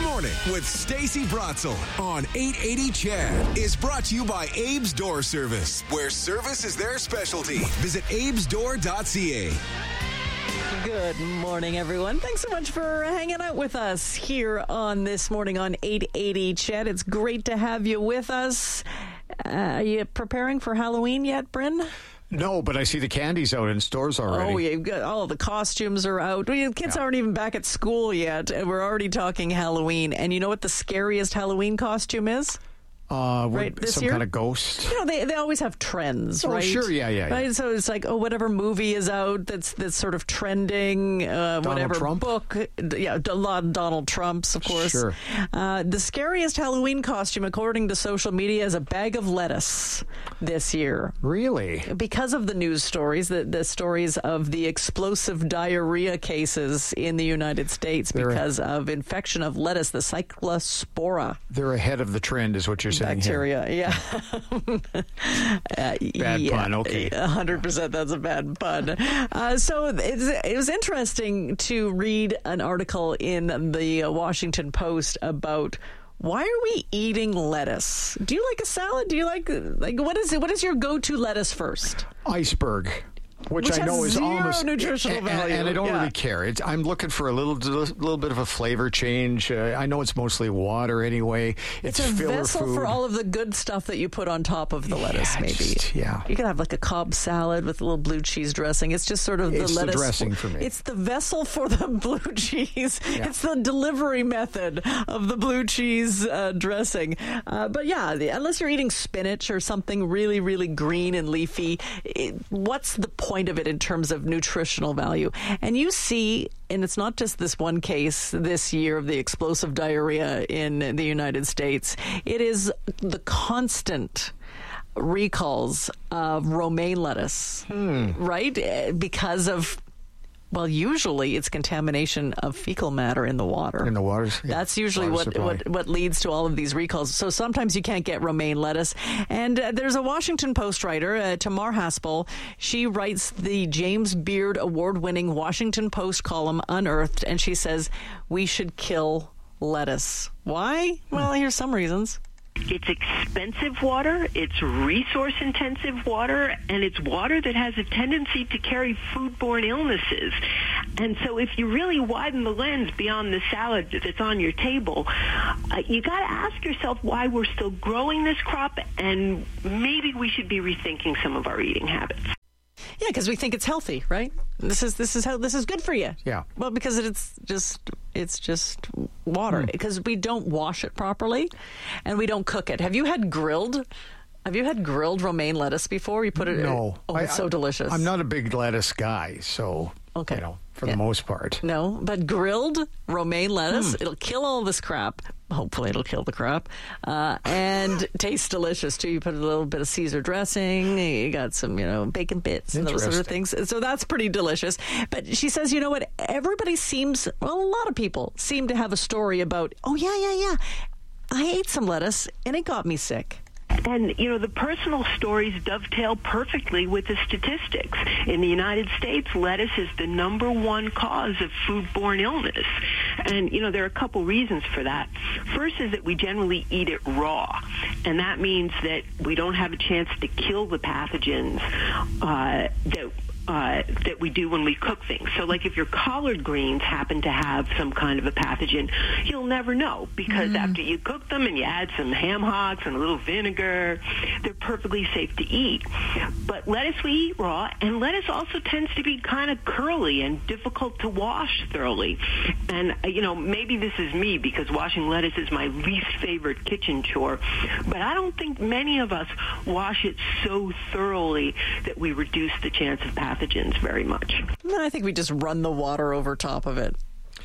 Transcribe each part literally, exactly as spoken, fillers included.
Morning with Stacey Bratzel on eight eighty C H E D is brought to you by Abe's Door Service, where service is their specialty. Visit abes door dot c a. Good morning, everyone. Thanks so much for hanging out with us here on This Morning on eight eighty C H E D. It's great to have you with us. Uh, are you preparing for Halloween yet, Bryn? No, but I see the candies out in stores already. Oh, yeah, you've got all the costumes are out. The kids yeah. aren't even back at school yet, and we're already talking Halloween. And you know what the scariest Halloween costume is? Uh, right, this some year? kind of ghost. You know, they they always have trends, oh, right? Sure, yeah, yeah, right? yeah. So it's like, oh, whatever movie is out that's that's sort of trending, uh, whatever Trump? book, yeah, a lot of Donald Trumps, of course. Sure. Uh, the scariest Halloween costume, according to social media, is a bag of lettuce this year. Really? Because of the news stories, the, the stories of the explosive diarrhea cases in the United States They're because of infection of lettuce, the Cyclospora. They're ahead of the trend, is what you're saying. Bacteria, here. yeah. uh, bad yeah, pun, okay. one hundred percent that's a bad pun. Uh, so it's, it was interesting to read an article in the Washington Post about why are we eating lettuce? Do you like a salad? Do you like, like what is it? What is your go-to lettuce first? Iceberg. Which, Which I know has is zero almost nutritional and, value, and I don't yeah. really care. It's, I'm looking for a little, little bit of a flavor change. Uh, I know it's mostly water anyway. It's, It's a filler vessel food. for all of the good stuff that you put on top of the lettuce. Yeah, maybe, just, yeah. You could have like a Cobb salad with a little blue cheese dressing. It's just sort of the it's lettuce. the dressing for me. It's the vessel for the blue cheese. Yeah. It's the delivery method of the blue cheese uh, dressing. Uh, but yeah, the, unless you're eating spinach or something really, really green and leafy, it, what's the point of it in terms of nutritional value? And you see, and it's not just this one case this year of the explosive diarrhea in the United States. It is the constant recalls of romaine lettuce, hmm. right? Because of, well, usually it's contamination of fecal matter in the water. In the waters. Yeah. That's usually what, what what leads to all of these recalls. So sometimes you can't get romaine lettuce. And uh, there's a Washington Post writer, uh, Tamar Haspel. She writes the James Beard award-winning Washington Post column Unearthed, and she says, we should kill lettuce. Why? Well, here's some reasons. It's expensive water, it's resource-intensive water, and it's water that has a tendency to carry foodborne illnesses. And so if you really widen the lens beyond the salad that's on your table, uh, you got to ask yourself why we're still growing this crop, and maybe we should be rethinking some of our eating habits. Yeah, because we think it's healthy, right? This is this is how this is good for you. Yeah. Well, because it's just it's just water. Because mm. we don't wash it properly, and we don't cook it. Have you had grilled? Have you had grilled romaine lettuce before? You put it. No. Oh, it's I, so delicious. I'm not a big lettuce guy, so okay. you know, for yeah. the most part. No, but grilled romaine lettuce, mm. it'll kill all this crap. Hopefully it'll kill the crap. Uh, and tastes delicious, too. You put a little bit of Caesar dressing. You got some, you know, bacon bits and those sort of things. So that's pretty delicious. But she says, you know what? Everybody seems, well, a lot of people seem to have a story about, oh, yeah, yeah, yeah. I ate some lettuce and it got me sick. And, you know, the personal stories dovetail perfectly with the statistics. In the United States, lettuce is the number one cause of foodborne illness. And, you know, there are a couple reasons for that. First is that we generally eat it raw. And that means that we don't have a chance to kill the pathogens uh, that Uh, that we do when we cook things. So like if your collard greens happen to have some kind of a pathogen, you'll never know because mm. after you cook them and you add some ham hocks and a little vinegar, they're perfectly safe to eat. But lettuce we eat raw, and lettuce also tends to be kind of curly and difficult to wash thoroughly. And, uh, you know, maybe this is me because washing lettuce is my least favorite kitchen chore, but I don't think many of us wash it so thoroughly that we reduce the chance of pathogens. pathogens very much. I think we just run the water over top of it.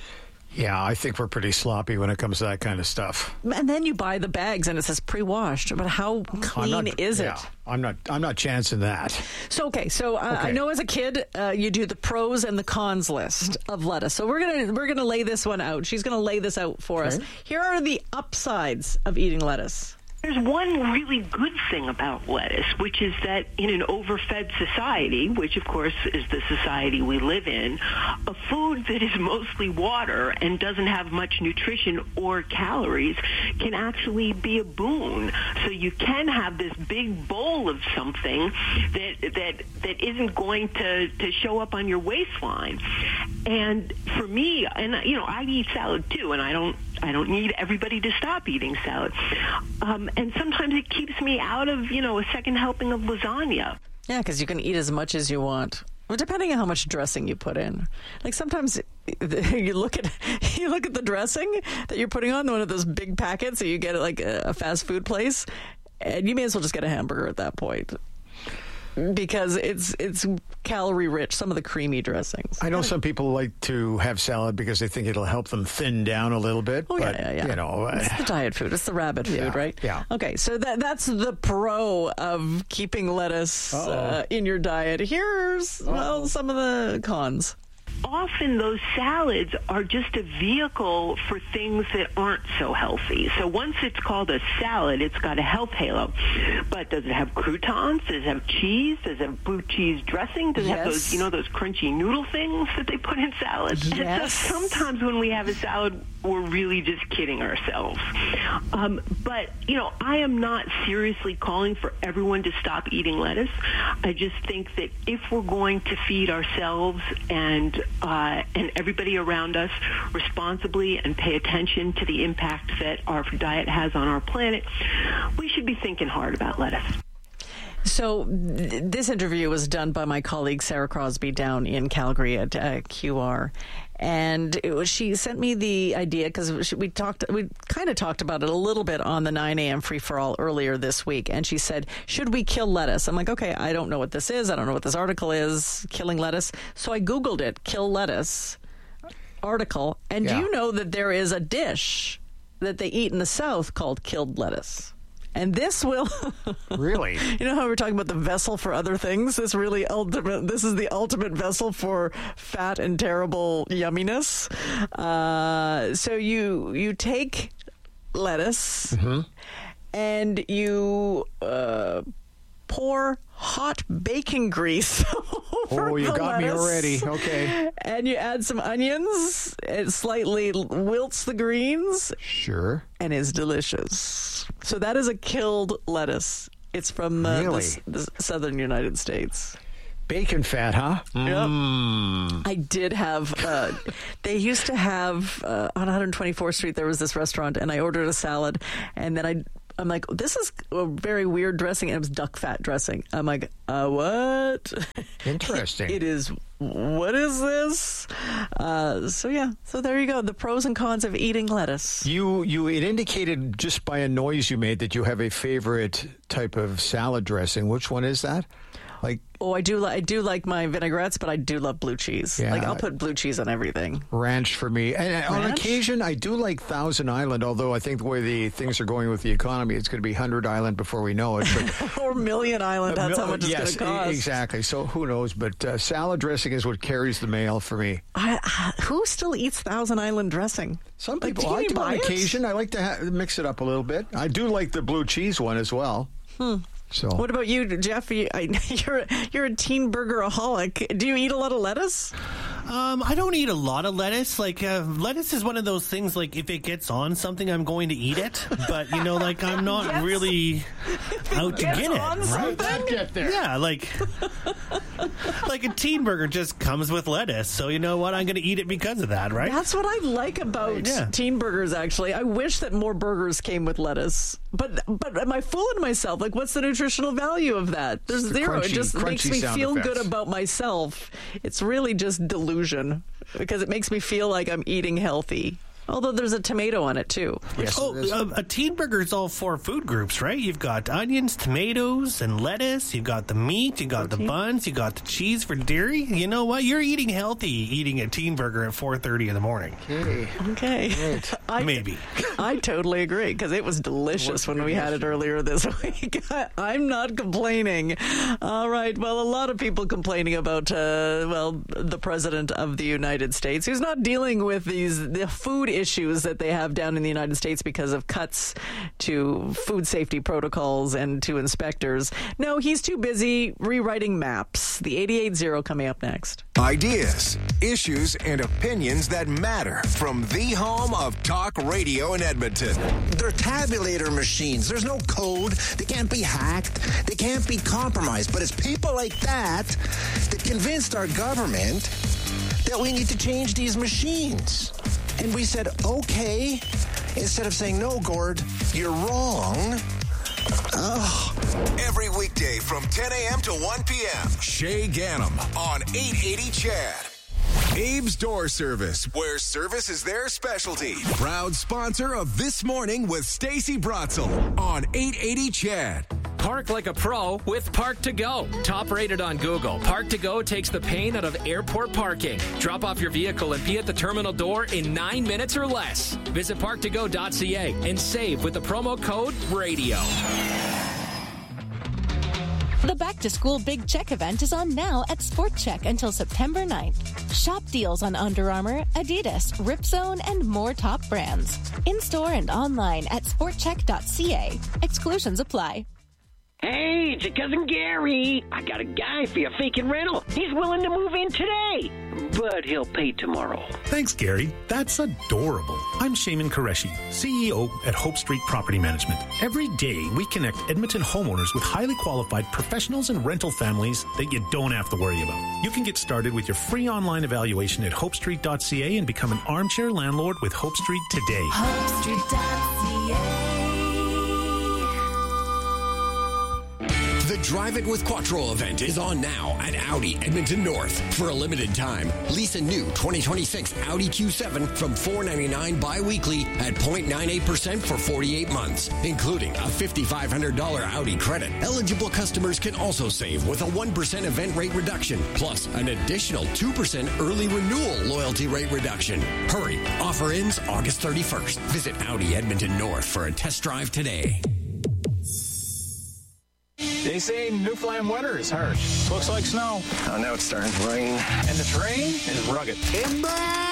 Yeah, I think we're pretty sloppy when it comes to that kind of stuff. And then you buy the bags and it says pre-washed. But how clean not, is yeah, it? I'm not. I'm not chancing that. So okay, so uh, okay. I know as a kid uh, you do the pros and the cons list of lettuce. So we're gonna we're gonna lay this one out. She's gonna lay this out for okay. us. Here are the upsides of eating lettuce. There's one really good thing about lettuce, which is that in an overfed society, which of course is the society we live in, a food that is mostly water and doesn't have much nutrition or calories can actually be a boon. So you can have this big bowl of something that that that isn't going to, to show up on your waistline. And for me, and you know, I eat salad too, and I don't I don't need everybody to stop eating salad. Um, and sometimes it keeps me out of, you know, a second helping of lasagna. Yeah, because you can eat as much as you want. Well, depending on how much dressing you put in. Like sometimes you look at you look at the dressing that you're putting on one of those big packets that you get at like a fast food place, and you may as well just get a hamburger at that point. Because it's it's calorie rich, some of the creamy dressings. I know some people like to have salad because they think it'll help them thin down a little bit. Oh, but, yeah, yeah, yeah. you know, it's the diet food. It's the rabbit food, yeah, right? Yeah. Okay, so that that's the pro of keeping lettuce uh, in your diet. Here's, well, some of the cons. Often those salads are just a vehicle for things that aren't so healthy. So once it's called a salad, it's got a health halo. But does it have croutons? Does it have cheese? Does it have blue cheese dressing? Does it Yes. have those, you know, those crunchy noodle things that they put in salads? Yes. And so sometimes when we have a salad, we're really just kidding ourselves. Um, but, you know, I am not seriously calling for everyone to stop eating lettuce. I just think that if we're going to feed ourselves and uh, and everybody around us responsibly and pay attention to the impact that our diet has on our planet, we should be thinking hard about lettuce. So th- this interview was done by my colleague Sarah Crosby down in Calgary at uh, Q R. And it was, she sent me the idea because we talked, we kind of talked about it a little bit on the nine a.m. Free for All earlier this week. And she said, should we kill lettuce? I'm like, okay, I don't know what this is. I don't know what this article is, killing lettuce. So I Googled it, kill lettuce article. And Yeah. do you know that there is a dish that they eat in the South called killed lettuce? And this will... Really? You know how we're talking about the vessel for other things? This really ultimate. This is the ultimate vessel for fat and terrible yumminess. Uh, so you you take lettuce Mm-hmm. and you uh, pour hot bacon grease over Oh, you the got me lettuce. already. Okay. And you add some onions. It slightly wilts the greens Sure. and is delicious. So that is a killed lettuce. It's from uh, Really? the, the southern United States. Bacon fat, huh? Yep. Mm. I did have, uh, they used to have, uh, on one twenty-fourth Street, there was this restaurant, and I ordered a salad, and then I, I'm like, this is a very weird dressing, and it was duck fat dressing. I'm like, uh, what? Interesting. It is, what is this? Uh, so yeah, so there you go, the pros and cons of eating lettuce. You you it indicated just by a noise you made that you have a favorite type of salad dressing. Which one is that? Like Oh, I do. Li- I do like my vinaigrettes, but I do love blue cheese. Yeah. Like I'll put blue cheese on everything. ranch for me. And on Ranch? occasion, I do like Thousand Island, although I think the way the things are going with the economy, it's going to be Hundred Island before we know it. But Or Million Island. That's how much it's yes, going to cost. e- exactly. So who knows? But uh, salad dressing is what carries the mail for me. I, I- who still eats Thousand Island dressing? Some Like, people do you like even it on buy it? occasion. I like to ha- mix it up a little bit. I do like the blue cheese one as well. Hmm. So What about you, Jeff? You, I, you're you're a teen burgeraholic. Do you eat a lot of lettuce? Um, I don't eat a lot of lettuce. Like, uh, lettuce is one of those things, like, if it gets on something, I'm going to eat it. But, you know, like, I'm not Yes. really out to Gets get it. on Right? something? get there. Yeah, like, like a teen burger just comes with lettuce. So, you know what? I'm going to eat it because of that, right? That's what I like about Yeah. teen burgers. Actually, I wish that more burgers came with lettuce. But but am I fooling myself? Like, what's the nutritional value of that? There's the zero. crunchy- it just makes crunchy me sound feel effects. good about myself. It's really just delusion because it makes me feel like I'm eating healthy. Although there's a tomato on it too. Yes, Oh, it is. uh, a teen burger is all four food groups, right? You've got onions, tomatoes, and lettuce. You've got the meat. You got the buns. You got the cheese for dairy. You know what? You're eating healthy eating a teen burger at four thirty in the morning. Okay. Okay. I, Maybe. I totally agree because it was delicious when we had it earlier this week. I'm not complaining. All right. Well, a lot of people complaining about, uh, well, the president of the United States who's not dealing with these the food issues that they have down in the United States because of cuts to food safety protocols and to inspectors. No, he's too busy rewriting maps. The eighty-eight zero coming up next. Ideas, issues, and opinions that matter from the home of talk radio in Edmonton. They're tabulator machines. There's no code. They can't be hacked. They can't be compromised. But it's people like that that convinced our government that we need to change these machines. And we said, okay, instead of saying, no, Gord, you're wrong. Ugh. Every weekday from ten a.m. to one p.m. Shay Gannam on eight eighty C H E D. Abe's Door Service, where service is their specialty. Proud sponsor of This Morning with Stacey Brotzel on eight eighty C H E D. Park like a pro with Park to Go. Top rated on Google, Park to Go takes the pain out of airport parking. Drop off your vehicle and be at the terminal door in nine minutes or less. Visit park to go dot c a and save with the promo code RADIO. The Back to School Big Check event is on now at Sport Check until September ninth. Shop deals on Under Armour, Adidas, Ripzone, and more top brands. In-store and online at sport check dot c a. Exclusions apply. Hey, it's your cousin Gary. I got a guy for your vacant rental. He's willing to move in today, but he'll pay tomorrow. Thanks, Gary. That's adorable. I'm Shaman Qureshi, C E O at Hope Street Property Management. Every day, we connect Edmonton homeowners with highly qualified professionals and rental families that you don't have to worry about. You can get started with your free online evaluation at hope street dot c a and become an armchair landlord with Hope Street today. hope street dot c a. The Drive It with Quattro event is on now at Audi Edmonton North. For a limited time, lease a new twenty twenty-six Audi Q seven from four ninety-nine bi-weekly at zero point nine eight percent for forty-eight months, including a five thousand five hundred dollars Audi credit. Eligible customers can also save with a one percent event rate reduction, plus an additional two percent early renewal loyalty rate reduction. Hurry, offer ends August thirty-first. Visit Audi Edmonton North for a test drive today. They say Newfoundland winter is harsh. Looks like snow. Oh, now it's starting to rain. And the terrain is rugged. Timber!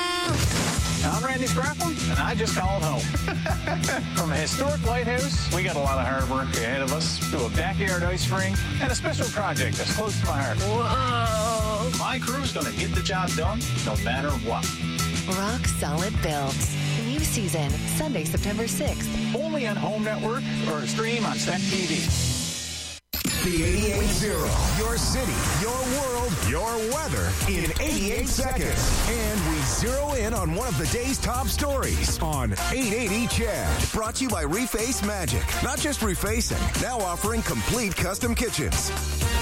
I'm Randy Spraffel, and I just called home. From a historic lighthouse, we got a lot of hard work ahead of us, to a backyard ice rink, and a special project that's close to my heart. Whoa! My crew's going to get the job done, no matter what. Rock Solid Builds. New season, Sunday, September sixth. Only on Home Network or stream on Spec T V. The eighty-eight zero. Your city, your world, your weather in eighty-eight seconds. And we zero in on one of the day's top stories on eight eighty C H E D. Brought to you by Reface Magic. Not just refacing, now offering complete custom kitchens.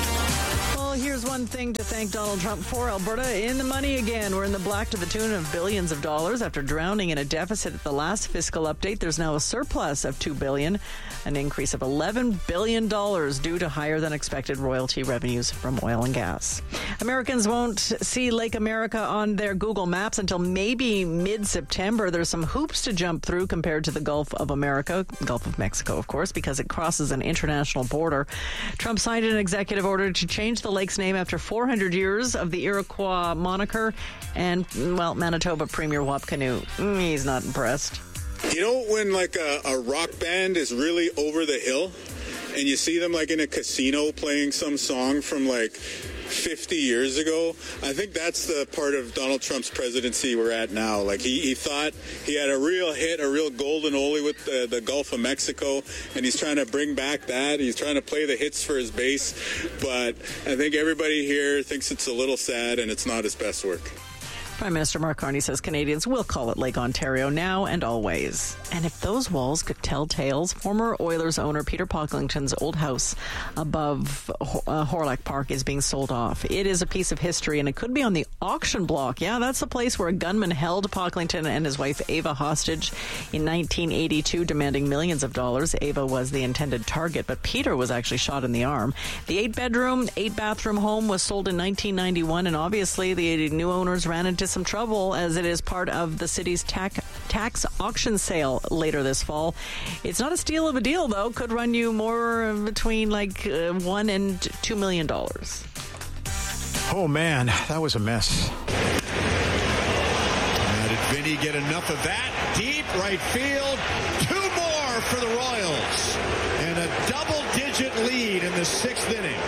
Well, here's one thing to thank Donald Trump for. Alberta in the money again. We're in the black to the tune of billions of dollars. After drowning in a deficit at the last fiscal update, there's now a surplus of two billion dollars, an increase of eleven billion dollars due to higher than expected royalty revenues from oil and gas. Americans won't see Lake America on their Google Maps until maybe mid-September. There's some hoops to jump through compared to the Gulf of America, Gulf of Mexico, of course, because it crosses an international border. Trump signed an executive order to change the lake's name after four hundred years of the Iroquois moniker. And, well, Manitoba Premier Wap Kinew, mm, he's not impressed. You know when, like, a, a rock band is really over the hill and you see them, like, in a casino playing some song from, like, fifty years ago? I think that's the part of Donald Trump's presidency we're at now. Like, he, he thought he had a real hit, a real golden oldie with the, the Gulf of Mexico, and he's trying to bring back that. He's trying to play the hits for his base, but I think everybody here thinks it's a little sad and it's not his best work. Prime Minister Mark Carney says Canadians will call it Lake Ontario now and always. And if those walls could tell tales, former Oilers owner Peter Pocklington's old house above uh, Horlock Park is being sold off. It is a piece of history, and it could be on the auction block. Yeah, that's the place where a gunman held Pocklington and his wife Ava hostage in nineteen eighty-two, demanding millions of dollars. Ava was the intended target, but Peter was actually shot in the arm. The eight-bedroom, eight-bathroom home was sold in nineteen ninety-one, and obviously the new owners ran into some trouble as it is part of the city's tax, tax auction sale later this fall. It's not a steal of a deal, though. Could run you more between like uh, one and two million dollars. Oh, man, that was a mess. Added Vinny he get enough of that? Deep right field. Two more for the Royals. And a double-digit lead in the sixth inning.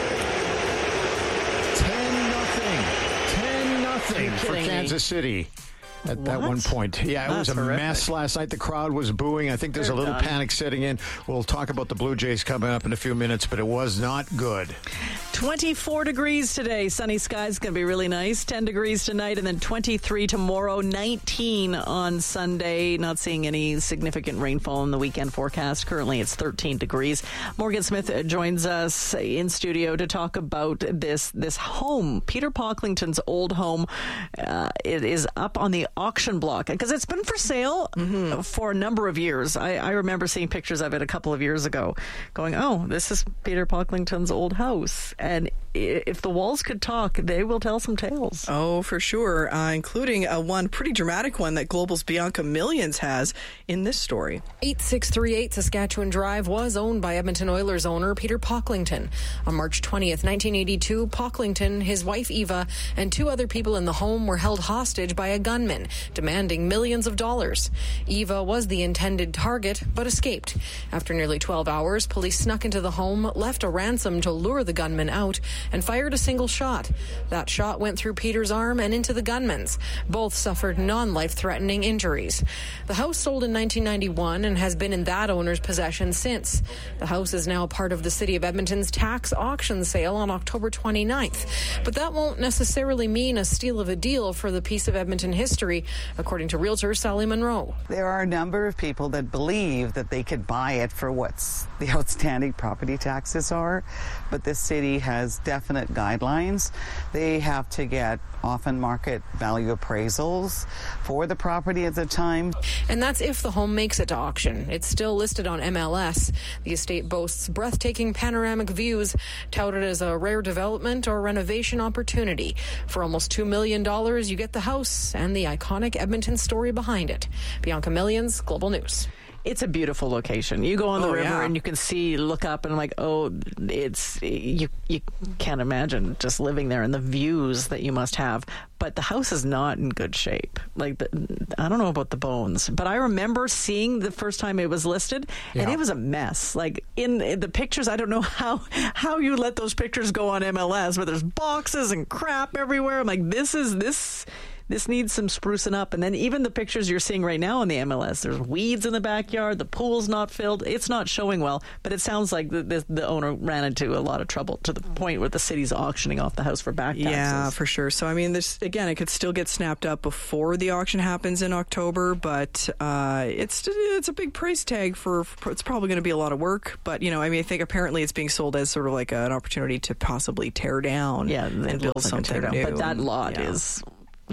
ten nothing. ten nothing for Kansas City. At that one point. Yeah, it That's was a horrific. mess last night. The crowd was booing. I think there's They're a little done. panic setting in. We'll talk about the Blue Jays coming up in a few minutes, but it was not good. twenty-four degrees today. Sunny skies. Going to be really nice. ten degrees tonight and then twenty-three tomorrow. nineteen on Sunday. Not seeing any significant rainfall in the weekend forecast. Currently it's thirteen degrees. Morgan Smith joins us in studio to talk about this this home. Peter Pocklington's old home. Uh, it is up on the auction block because it's been for sale mm-hmm. for a number of years. I, I remember seeing pictures of it a couple of years ago going, oh, this is Peter Pocklington's old house. And if the walls could talk, they will tell some tales. Oh, for sure, uh, including a one pretty dramatic one that Global's Bianca Millions has in this story. eighty-six thirty-eight Saskatchewan Drive was owned by Edmonton Oilers owner Peter Pocklington. On March twentieth, nineteen eighty-two, Pocklington, his wife Eva, and two other people in the home were held hostage by a gunman, demanding millions of dollars. Eva was the intended target, but escaped. After nearly twelve hours, police snuck into the home, left a ransom to lure the gunman out, and fired a single shot. That shot went through Peter's arm and into the gunman's. Both suffered non-life-threatening injuries. The house sold in nineteen ninety-one and has been in that owner's possession since. The house is now part of the City of Edmonton's tax auction sale on October twenty-ninth. But that won't necessarily mean a steal of a deal for the piece of Edmonton history, according to realtor Sally Monroe. There are a number of people that believe that they could buy it for what's the outstanding property taxes are, but this city has definite guidelines. They have to get often market value appraisals for the property at the time. And that's if the home makes it to auction. It's still listed on M L S. The estate boasts breathtaking panoramic views, touted as a rare development or renovation opportunity. For almost two million dollars, you get the house and the iconic Edmonton story behind it. Bianca Millions, Global News. It's a beautiful location. You go on the Oh, river yeah. and you can see, look up, and I'm like, oh, it's you. You can't imagine just living there and the views that you must have. But the house is not in good shape. Like, the, I don't know about the bones, but I remember seeing the first time it was listed, and Yeah. it was a mess. Like in, in the pictures, I don't know how how you let those pictures go on M L S, but there's boxes and crap everywhere. I'm like, this is this. This needs some sprucing up. And then even the pictures you're seeing right now on the M L S, there's weeds in the backyard, the pool's not filled, it's not showing well, but it sounds like the, the, the owner ran into a lot of trouble to the point where the city's auctioning off the house for back taxes. Yeah, for sure. So, I mean, this again, it could still get snapped up before the auction happens in October, but uh, it's it's a big price tag for, for it's probably going to be a lot of work. But, you know, I mean, I think apparently it's being sold as sort of like an opportunity to possibly tear down yeah, and build something new. But that lot Yeah. is...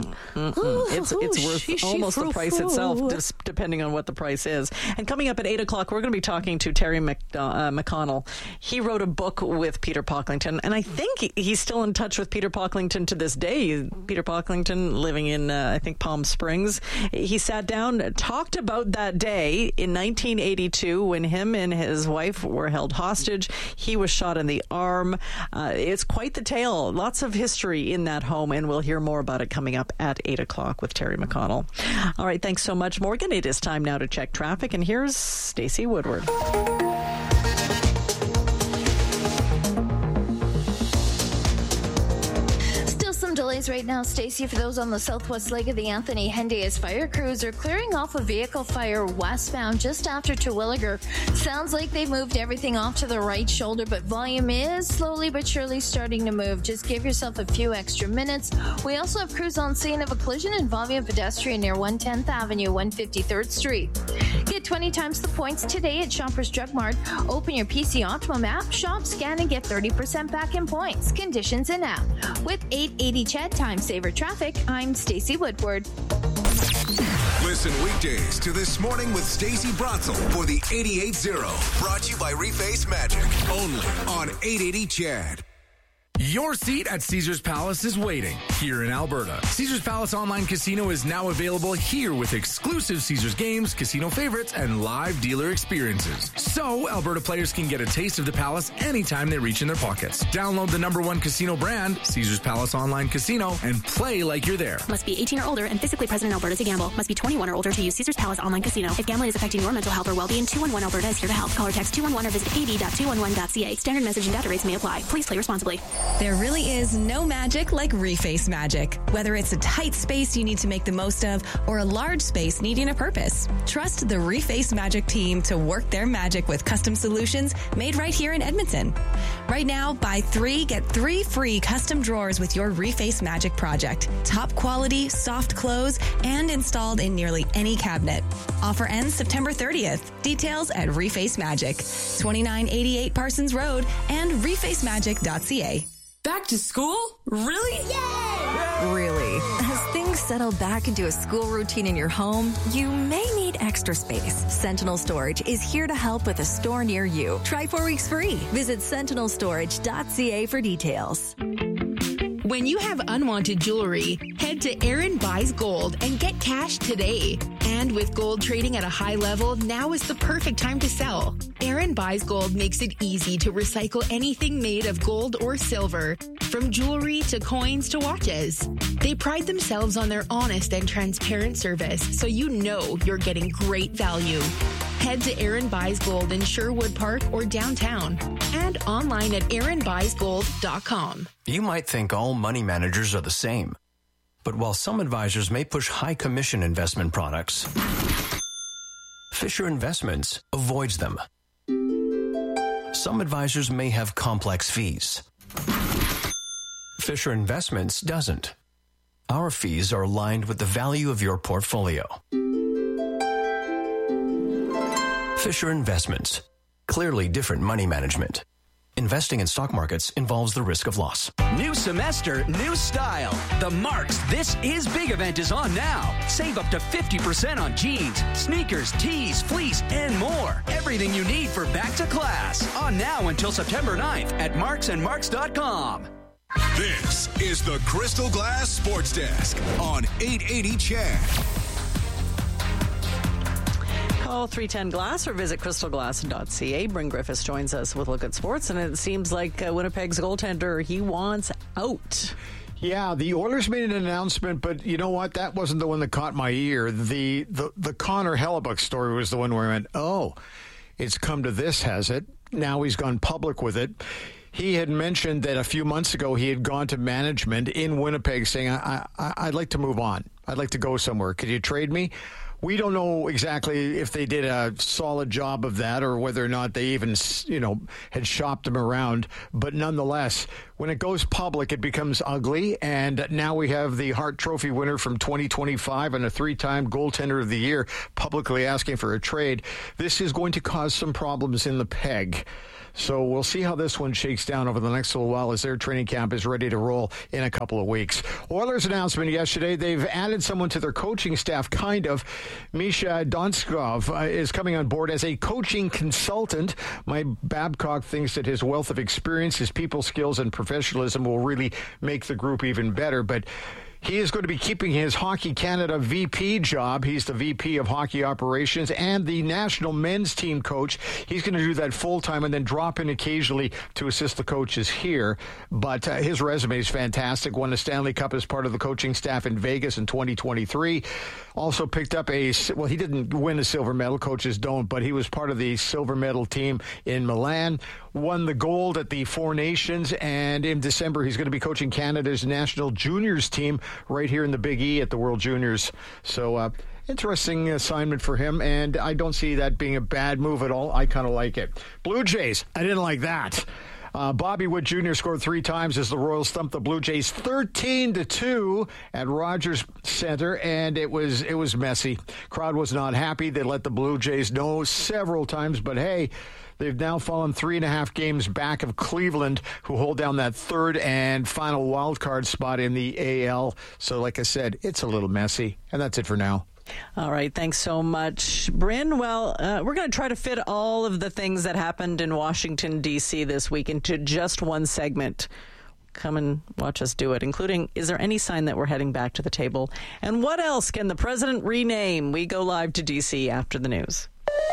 Mm-hmm. It's it's worth She- she almost the frou price frou. itself, just depending on what the price is. And coming up at eight o'clock, we're going to be talking to Terry Mc, uh, McConnell. He wrote a book with Peter Pocklington, and I think he, he's still in touch with Peter Pocklington to this day. Peter Pocklington living in, uh, I think, Palm Springs. He sat down, talked about that day in nineteen eighty-two when him and his wife were held hostage. He was shot in the arm. Uh, it's quite the tale. Lots of history in that home, and we'll hear more about it coming up at eight o'clock with Terry McConnell. All right, thanks so much, Morgan. It is time now to check traffic, and here's Stacey Woodward. Some delays right now, Stacey, for those on the southwest leg of the Anthony Henday as fire crews are clearing off a vehicle fire westbound just after Terwilliger. Sounds like they moved everything off to the right shoulder, but volume is slowly but surely starting to move. Just give yourself a few extra minutes. We also have crews on scene of a collision involving a pedestrian near one tenth Avenue, one fifty-third Street. Get twenty times the points today at Shoppers Drug Mart. Open your P C Optimum app, shop, scan, and get thirty percent back in points. Conditions in app. With eight eighty C H E D Time Saver Traffic, I'm Stacey Woodward. Listen weekdays to This Morning with Stacey Bratzel for the eighty-eight zero. Brought to you by Reface Magic. Only on eight eighty C H E D. Your seat at Caesars Palace is waiting here in Alberta. Caesars Palace Online Casino is now available here with exclusive Caesars games, casino favorites, and live dealer experiences. So Alberta players can get a taste of the Palace anytime they reach in their pockets. Download the number one casino brand, Caesars Palace Online Casino, and play like you're there. Must be eighteen or older and physically present in Alberta to gamble. Must be twenty-one or older to use Caesars Palace Online Casino. If gambling is affecting your mental health or well-being, two one one Alberta is here to help. Call or text two one one or visit a d dot two one one dot c a. Standard message and data rates may apply. Please play responsibly. There really is no magic like Reface magic. Whether it's a tight space you need to make the most of or a large space needing a purpose, trust the Reface magic team to work their magic with custom solutions made right here in Edmonton. Right now, buy three, get three free custom drawers with your Reface magic project. Top quality, soft close, and installed in nearly any cabinet. Offer ends September thirtieth. Details at Reface Magic, twenty-nine eighty-eight Parsons Road and reface magic dot c a. Back to school? Really? Yay! Really. As things settle back into a school routine in your home, you may need extra space. Sentinel Storage is here to help with a store near you. Try four weeks free. Visit sentinel storage dot c a for details. When you have unwanted jewelry, head to Aaron Buys Gold and get cash today. And with gold trading at a high level, now is the perfect time to sell. Aaron Buys Gold makes it easy to recycle anything made of gold or silver, from jewelry to coins to watches. They pride themselves on their honest and transparent service, so you know you're getting great value. Head to Aaron Buys Gold in Sherwood Park or downtown and online at aaron buys gold dot com. You might think all money managers are the same. But while some advisors may push high commission investment products, Fisher Investments avoids them. Some advisors may have complex fees. Fisher Investments doesn't. Our fees are aligned with the value of your portfolio. Fisher Investments. Clearly different money management. Investing in stock markets involves the risk of loss. New semester, new style. The Marks This Is Big event is on now. Save up to fifty percent on jeans, sneakers, tees, fleece, and more. Everything you need for back to class. On now until September ninth at marks and marks dot com. This is the Crystal Glass Sports Desk on eight eighty C H A D. Call three ten glass or visit crystal glass dot c a. Bryn Griffiths joins us with Look at Sports, and it seems like uh, Winnipeg's goaltender, he wants out. Yeah, the Oilers made an announcement, but you know what? That wasn't the one that caught my ear. The the, the Connor Hellebuck story was the one where I went, oh, it's come to this, has it? Now he's gone public with it. He had mentioned that a few months ago he had gone to management in Winnipeg saying, I, I, I'd like to move on. I'd like to go somewhere. Could you trade me? We don't know exactly if they did a solid job of that or whether or not they even, you know, had shopped him around. But nonetheless, when it goes public, it becomes ugly. And now we have the Hart Trophy winner from twenty twenty-five and a three-time goaltender of the year publicly asking for a trade. This is going to cause some problems in the peg. So we'll see how this one shakes down over the next little while as their training camp is ready to roll in a couple of weeks. Oilers announcement yesterday, they've added someone to their coaching staff, kind of. Misha Donskov uh, is coming on board as a coaching consultant. Mike Babcock thinks that his wealth of experience, his people skills, and professionalism will really make the group even better. But he is going to be keeping his Hockey Canada V P job. He's the V P of Hockey Operations and the national men's team coach. He's going to do that full-time and then drop in occasionally to assist the coaches here. But uh, his resume is fantastic. Won the Stanley Cup as part of the coaching staff in Vegas in twenty twenty-three. Also picked up a, well, he didn't win a silver medal. Coaches don't, but he was part of the silver medal team in Milan. Won the gold at the Four Nations, and in December he's going to be coaching Canada's national juniors team right here in the Big E at the World Juniors. So uh, interesting assignment for him, and I don't see that being a bad move at all. I kind of like it. Blue Jays, I didn't like that. Uh, Bobby Wood Junior scored three times as the Royals thumped the Blue Jays thirteen to two at Rogers Center, and it was it was messy. Crowd was not happy. They let the Blue Jays know several times, but hey, they've now fallen three and a half games back of Cleveland, who hold down that third and final wild card spot in the A L. So like I said, it's a little messy, and that's it for now. All right. Thanks so much, Bryn. Well, uh, we're going to try to fit all of the things that happened in Washington, D C this week into just one segment. Come and watch us do it, including, is there any sign that we're heading back to the table? And what else can the president rename? We go live to D C after the news.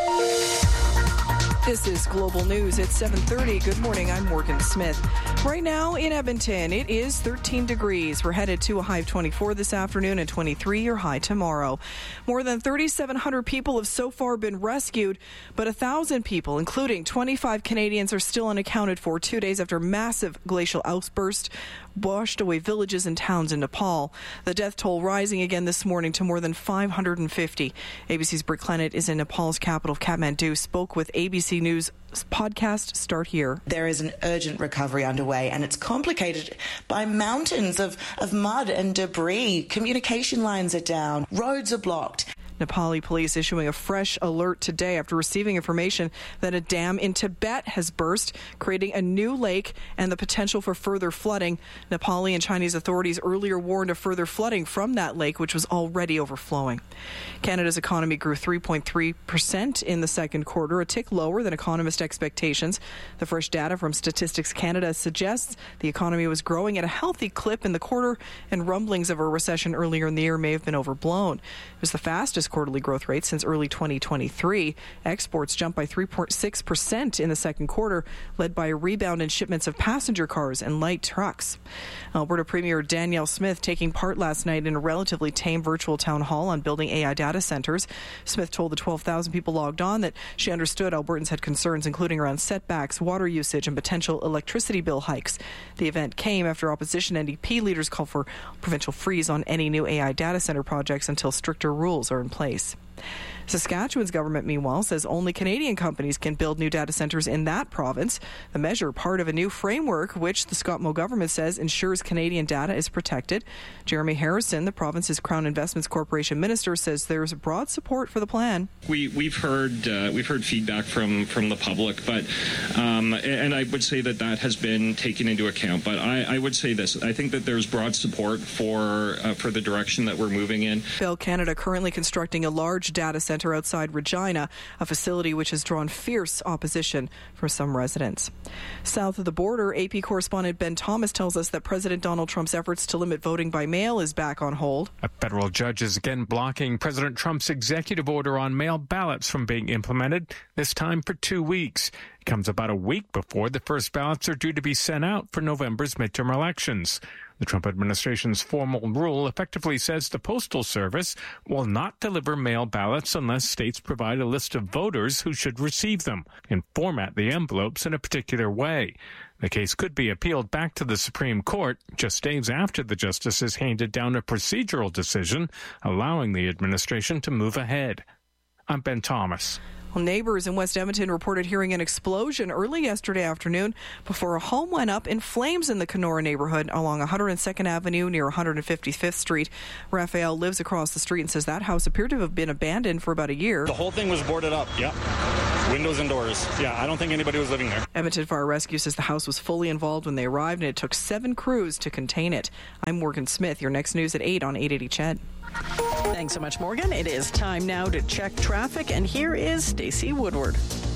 This is Global News at seven thirty. Good morning, I'm Morgan Smith. Right now in Edmonton, it is thirteen degrees. We're headed to a high of twenty-four this afternoon and twenty-three your high tomorrow. More than thirty-seven hundred people have so far been rescued, but one thousand people, including twenty-five Canadians, are still unaccounted for two days after massive glacial outburst washed away villages and towns in Nepal. The death toll rising again this morning to more than five hundred fifty. A B C's Britt Clennett is in Nepal's capital of Kathmandu, spoke with A B C News podcast Start Here. There is an urgent recovery underway, and it's complicated by mountains of, of mud and debris. Communication lines are down. Roads are blocked. Nepali police issuing a fresh alert today after receiving information that a dam in Tibet has burst, creating a new lake and the potential for further flooding. Nepali and Chinese authorities earlier warned of further flooding from that lake, which was already overflowing. Canada's economy grew three point three percent in the second quarter, a tick lower than economist expectations. The fresh data from Statistics Canada suggests the economy was growing at a healthy clip in the quarter, and rumblings of a recession earlier in the year may have been overblown. It was the fastest quarterly growth rate since early twenty twenty-three. Exports jumped by three point six percent in the second quarter, led by a rebound in shipments of passenger cars and light trucks. Alberta Premier Danielle Smith taking part last night in a relatively tame virtual town hall on building A I data centres. Smith told the twelve thousand people logged on that she understood Albertans had concerns, including around setbacks, water usage, and potential electricity bill hikes. The event came after opposition N D P leaders called for provincial freeze on any new A I data centre projects until stricter rules are in place. Saskatchewan's government, meanwhile, says only Canadian companies can build new data centres in that province. The measure, part of a new framework, which the Scott Moe government says ensures Canadian data is protected. Jeremy Harrison, the province's Crown Investments Corporation minister, says there's broad support for the plan. We, we've heard uh, we've heard feedback from, from the public, but um, and I would say that that has been taken into account. But I, I would say this: I think that there's broad support for uh, for the direction that we're moving in. Bell Canada currently constructing a large data centre outside Regina, a facility which has drawn fierce opposition from some residents. South of the border, A P correspondent Ben Thomas tells us that President Donald Trump's efforts to limit voting by mail is back on hold. A federal judge is again blocking President Trump's executive order on mail ballots from being implemented, this time for two weeks. It comes about a week before the first ballots are due to be sent out for November's midterm elections. The Trump administration's formal rule effectively says the Postal Service will not deliver mail ballots unless states provide a list of voters who should receive them and format the envelopes in a particular way. The case could be appealed back to the Supreme Court just days after the justices handed down a procedural decision allowing the administration to move ahead. I'm Ben Thomas. Well, neighbors in West Edmonton reported hearing an explosion early yesterday afternoon before a home went up in flames in the Kenora neighborhood along one hundred second Avenue near one hundred fifty-fifth Street. Raphael lives across the street and says that house appeared to have been abandoned for about a year. The whole thing was boarded up, yeah. Windows and doors. Yeah, I don't think anybody was living there. Edmonton Fire Rescue says the house was fully involved when they arrived and it took seven crews to contain it. I'm Morgan Smith. Your next news at eight on eight eighty C H E D. Thanks so much, Morgan. It is time now to check traffic, and here is Stacey Woodward.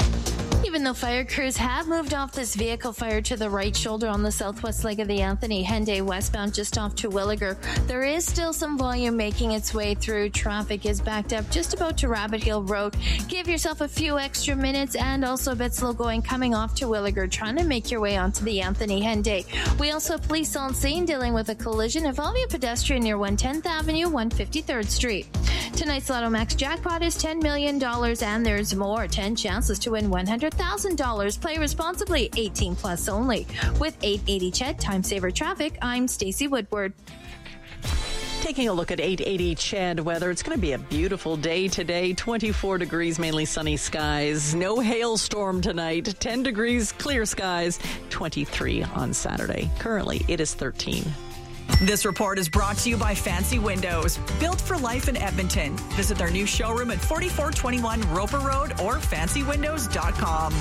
Even though fire crews have moved off this vehicle fire to the right shoulder on the southwest leg of the Anthony Henday westbound just off to Terwillegar, there is still some volume making its way through. Traffic is backed up just about to Rabbit Hill Road. Give yourself a few extra minutes, and also a bit slow going coming off to Terwillegar, trying to make your way onto the Anthony Henday. We also have police on scene dealing with a collision involving a pedestrian near one tenth Avenue, one hundred fifty-third Street. Tonight's Lotto Max jackpot is ten million dollars, and there's more. ten chances to win one hundred thousand dollars. Play responsibly. eighteen plus only. With eight eighty C H E D Time Saver Traffic, I'm Stacey Woodward. Taking a look at eight eighty C H E D weather, it's going to be a beautiful day today. twenty-four degrees, mainly sunny skies. No hailstorm tonight. ten degrees, clear skies. twenty-three on Saturday. Currently, it is thirteen. This report is brought to you by Fancy Windows, built for life in Edmonton. Visit their new showroom at forty-four twenty-one Roper Road or fancy windows dot com.